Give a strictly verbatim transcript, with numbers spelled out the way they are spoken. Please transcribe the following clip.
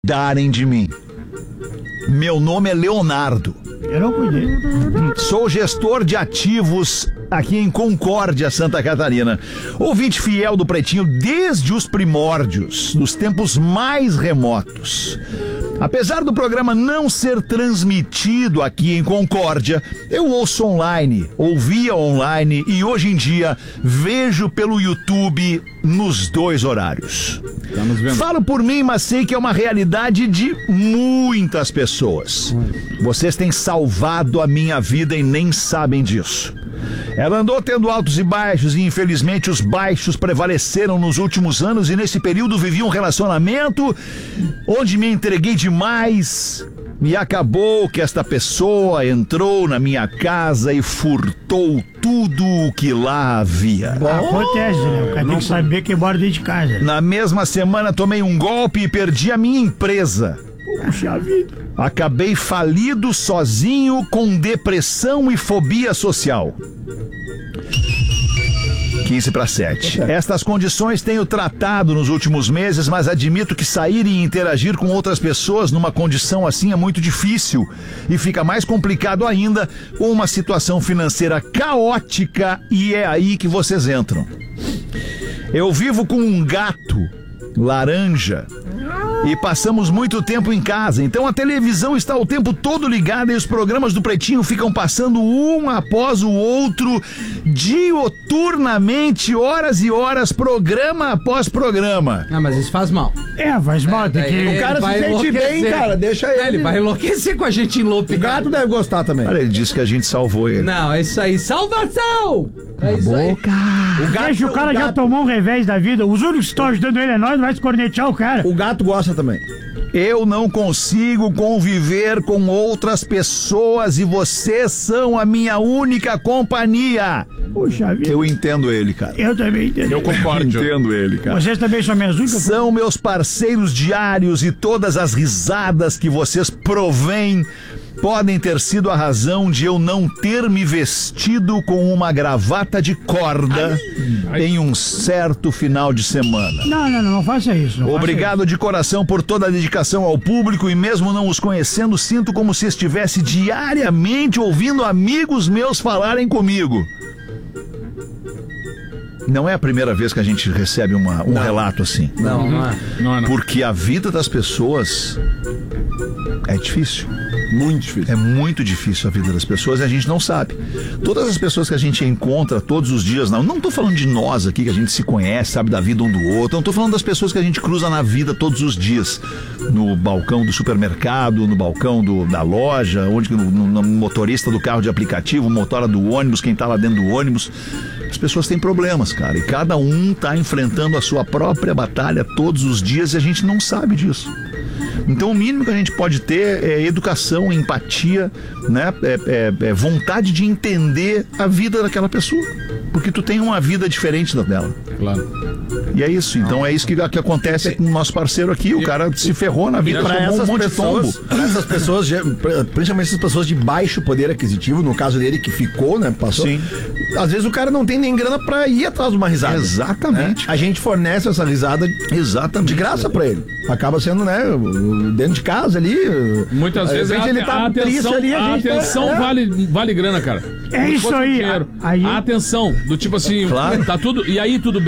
Darem de mim. Meu nome é Leonardo. Eu não cuidei. Sou gestor de ativos aqui em Concórdia, Santa Catarina. Ouvinte fiel do Pretinho desde os primórdios, dos tempos mais remotos. Apesar do programa não ser transmitido aqui em Concórdia, eu ouço online, ouvia online e hoje em dia vejo pelo YouTube nos dois horários. Estamos vendo. Falo por mim, mas sei que é uma realidade de muitas pessoas. Vocês têm salvado a minha vida e nem sabem disso. Ela andou tendo altos e baixos e infelizmente os baixos prevaleceram nos últimos anos e nesse período vivi um relacionamento onde me entreguei demais e acabou que esta pessoa entrou na minha casa e furtou tudo o que lá havia. Acontece, né? O cara tem que saber que mora dentro de casa. Na mesma semana tomei um golpe e perdi a minha empresa. Puxa vida. Acabei falido, sozinho, com depressão e fobia social. quinze para sete. Estas condições tenho tratado nos últimos meses, mas admito que sair e interagir com outras pessoas numa condição assim é muito difícil. E fica mais complicado ainda com uma situação financeira caótica e é aí que vocês entram. Eu vivo com um gato laranja e passamos muito tempo em casa, então a televisão está o tempo todo ligada e os programas do Pretinho ficam passando um após o outro, dioturnamente, horas e horas, programa após programa. Ah, mas isso faz mal. É, faz mal, tem que... Daí O cara se sente bem, cara, deixa ele. É, ele vai enlouquecer com a gente O enlouquecido. gato deve gostar também. Olha, ele disse que a gente salvou ele. Não, é isso aí. Salvação! É isso aí. O gato, Deixa, o cara o já gato- tomou um revés da vida. Os únicos que estão ajudando ele é nós, vai se cornetear o cara. O gato gosta também. Eu não consigo conviver com outras pessoas e vocês são a minha única companhia. Puxa vida. Eu entendo ele, cara. Eu também entendo. Eu concordo. Entendo ele, cara. Vocês também são minhas únicas... São meus parceiros diários e todas as risadas que vocês provêm podem ter sido a razão de eu não ter me vestido com uma gravata de corda Ai. em um certo final de semana. Não, não, não, não faça isso. Não faça Obrigado de coração por toda a dedicação ao público e mesmo não os conhecendo, sinto como se estivesse diariamente ouvindo amigos meus falarem comigo. Não é a primeira vez que a gente recebe uma, um relato assim. Não, não é. Não, é não. Porque a vida das pessoas é difícil. Muito difícil. É muito difícil a vida das pessoas e a gente não sabe. Todas as pessoas que a gente encontra todos os dias, não, não tô falando de nós aqui, que a gente se conhece, sabe da vida um do outro, não tô falando das pessoas que a gente cruza na vida todos os dias. No balcão do supermercado, no balcão do, da loja, onde, no, no motorista do carro de aplicativo, motora do ônibus, quem tá lá dentro do ônibus. As pessoas têm problemas, cara, e cada um tá enfrentando a sua própria batalha todos os dias e a gente não sabe disso. Então o mínimo que a gente pode ter é educação, empatia, né? é, é, é vontade de entender a vida daquela pessoa. Porque tu tem uma vida diferente da dela. Claro. E é isso, então é isso que, que acontece com o nosso parceiro aqui. O cara se ferrou na vida, Pra tomou um essas monte pessoas, de tombo. pra essas pessoas, ge- principalmente essas pessoas de baixo poder aquisitivo, no caso dele que ficou, né, passou. Sim. Às vezes o cara não tem nem grana pra ir atrás de uma risada. Exatamente. Né? A gente fornece essa risada Exatamente. de graça pra ele. Acaba sendo, né, dentro de casa ali. Muitas Às vezes a, ele tá a triste atenção, ali, a a gente tá- atenção é. vale, vale grana, cara. É Como se isso fosse um aí. dinheiro. Aí- A atenção, do tipo assim, Claro. tá tudo. E aí, tudo bem.